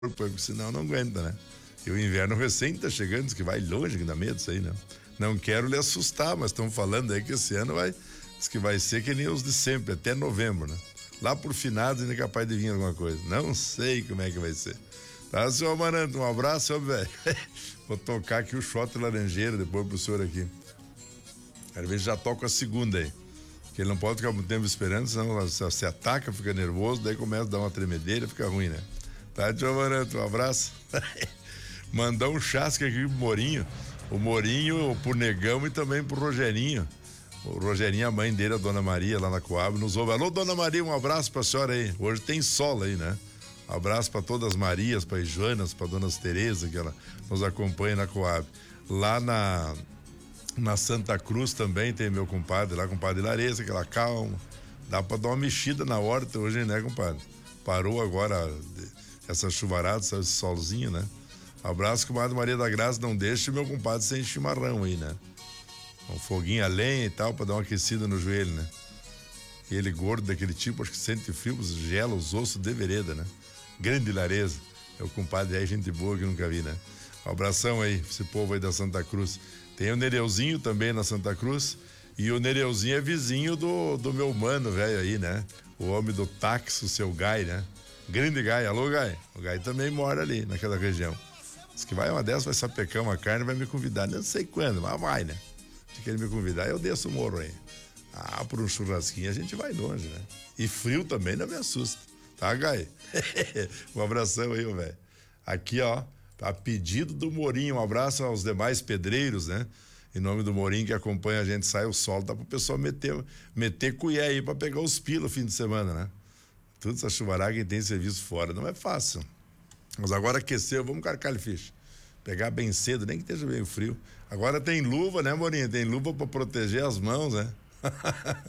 porque senão não aguenta, né? E o inverno recém tá chegando, diz que vai longe, que dá medo isso aí, né? Não quero lhe assustar, mas estão falando aí que esse ano diz que vai ser que nem os de sempre, até novembro, né? Lá por finados ainda é capaz de vir alguma coisa. Não sei como é que vai ser. Tá, senhor Amaranto, um abraço, seu velho. Vou tocar aqui o shot laranjeira depois pro senhor aqui. Às vezes já toco a segunda aí. Que ele não pode ficar muito tempo esperando, senão se ataca, fica nervoso, daí começa a dar uma tremedeira, fica ruim, né? Tá, senhor Amaranto, um abraço. Mandar um chasque aqui pro Morinho. O Morinho, pro Negão e também pro Rogerinho. O Rogerinho, a mãe dele, a Dona Maria, lá na Coab, nos ouve. Alô, Dona Maria, um abraço pra senhora aí. Hoje tem sol aí, né? Um abraço pra todas as Marias, pra Joanas, pra Dona Tereza, que ela nos acompanha na Coab. Lá na Santa Cruz também tem meu compadre lá, compadre Lareza, aquela calma. Dá pra dar uma mexida na horta hoje, né, compadre? Parou agora essa chuvarada, esse solzinho, né? Abraço, comadre Maria da Graça, não deixe meu compadre sem chimarrão aí, né? Um foguinho a lenha e tal, pra dar uma aquecida no joelho, né? E ele gordo daquele tipo, acho que sente frio, gela os ossos de vereda, né? Grande Lareza, é o compadre aí, gente boa que nunca vi, né? Um abração aí, esse povo aí da Santa Cruz. Tem o Nereuzinho também na Santa Cruz, e o Nereuzinho é vizinho do meu mano, velho, aí, né? O homem do táxi, o seu Gai, né? Grande Gai, alô Gai? O Gai também mora ali, naquela região. Diz que vai uma dessas, vai sapecar uma carne, vai me convidar. Não sei quando, mas vai, né? Se ele me convidar, eu desço o morro aí. Ah, por um churrasquinho a gente vai longe, né? E frio também não me assusta. Tá, Gai? Um abração aí, velho. Aqui, ó, a pedido do Morinho, um abraço aos demais pedreiros, né? Em nome do Morinho que acompanha a gente, sai o sol, dá pro pessoal meter colher aí pra pegar os pila fim de semana, né? Tudo essa chuvarada que tem serviço fora, não é fácil. Mas agora aqueceu, vamos carcar ficha. Pegar bem cedo, nem que esteja meio frio. Agora tem luva, né, Morinho? Tem luva pra proteger as mãos, né?